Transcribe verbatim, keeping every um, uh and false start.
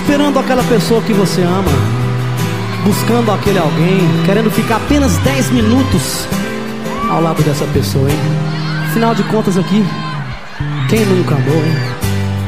esperando aquela pessoa que você ama, buscando aquele alguém, querendo ficar apenas dez minutos ao lado dessa pessoa, hein? Afinal de contas aqui, quem nunca amou, hein?